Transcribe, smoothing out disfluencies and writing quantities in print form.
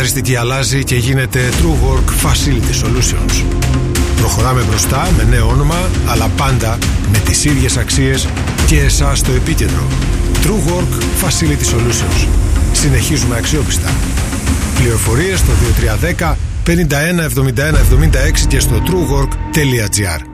καθαριστική αλλάζει και γίνεται TrueWork Facility Solutions. Προχωράμε μπροστά με νέο όνομα, αλλά πάντα με τις ίδιες αξίες και εσάς στο επίκεντρο. TrueWork Facility Solutions. Συνεχίζουμε αξιόπιστα. Πληροφορίες στο 2310 51 71 76 και στο truework.gr.